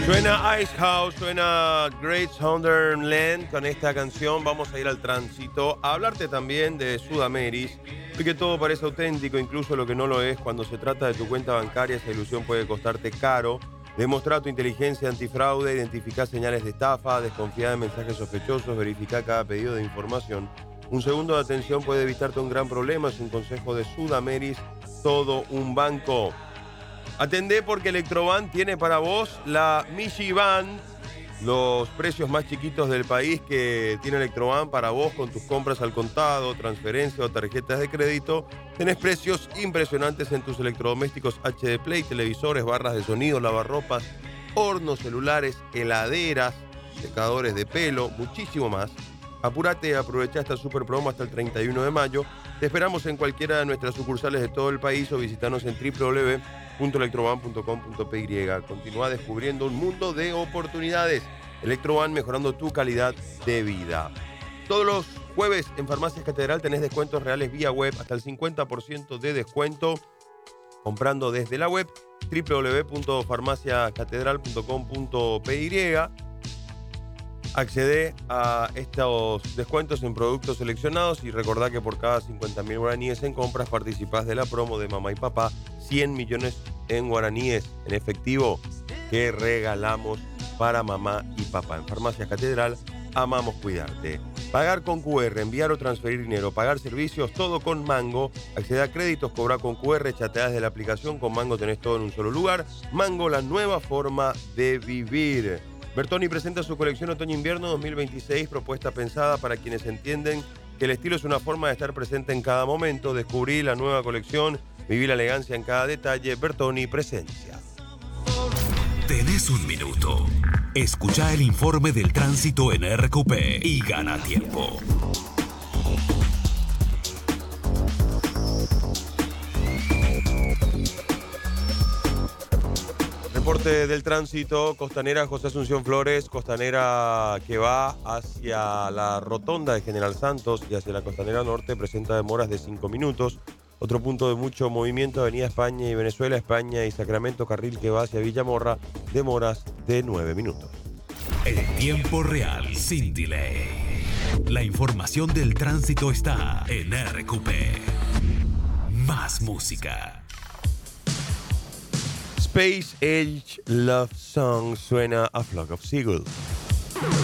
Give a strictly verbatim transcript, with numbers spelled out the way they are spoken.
Suena Ice House, suena Great Southern Land. Con esta canción vamos a ir al tránsito, a hablarte también de Sudameris, porque todo parece auténtico, incluso lo que no lo es. Cuando se trata de tu cuenta bancaria, esa ilusión puede costarte caro. Demostrar tu inteligencia antifraude, identificar señales de estafa, desconfiar de mensajes sospechosos, verificar cada pedido de información. Un segundo de atención puede evitarte un gran problema. Es un consejo de Sudameris, todo un banco. Atendé porque Electroban tiene para vos la Michivan, los precios más chiquitos del país que tiene Electroban para vos con tus compras al contado, transferencia o tarjetas de crédito. Tenés precios impresionantes en tus electrodomésticos H D Play, televisores, barras de sonido, lavarropas, hornos, celulares, heladeras, secadores de pelo, muchísimo más. Apúrate y aprovecha esta super promo hasta el treinta y uno de mayo. Te esperamos en cualquiera de nuestras sucursales de todo el país o visitanos en doble u doble u doble u punto electroban punto com punto p y. Continúa descubriendo un mundo de oportunidades. Electroban, mejorando tu calidad de vida. Todos los jueves en Farmacias Catedral tenés descuentos reales vía web, hasta el cincuenta por ciento de descuento comprando desde la web doble u doble u doble u punto farmacia catedral punto com punto p y. Accede a estos descuentos en productos seleccionados y recordá que por cada cincuenta mil guaraníes en compras participás de la promo de Mamá y Papá, cien millones en guaraníes en efectivo que regalamos para mamá y papá. En Farmacias Catedral, amamos cuidarte. Pagar con Q R, enviar o transferir dinero, pagar servicios, todo con Mango. Accede a créditos, cobra con Q R, chateás de la aplicación. Con Mango tenés todo en un solo lugar. Mango, la nueva forma de vivir. Bertoni presenta su colección Otoño-Invierno dos mil veintiséis, propuesta pensada para quienes entienden que el estilo es una forma de estar presente en cada momento. Descubrí la nueva colección, viví la elegancia en cada detalle. Bertoni Presencia. Tenés un minuto. Escucha el informe del tránsito en R Q P y gana tiempo. Reporte del tránsito, Costanera José Asunción Flores, Costanera que va hacia la rotonda de General Santos y hacia la Costanera Norte presenta demoras de cinco minutos. Otro punto de mucho movimiento, Avenida España y Venezuela, España y Sacramento, carril que va hacia Villamorra, demoras de nueve minutos. El tiempo real, sin delay. La información del tránsito está en R Q P. Más música. Space Age Love Song suena a Flock of Seagulls.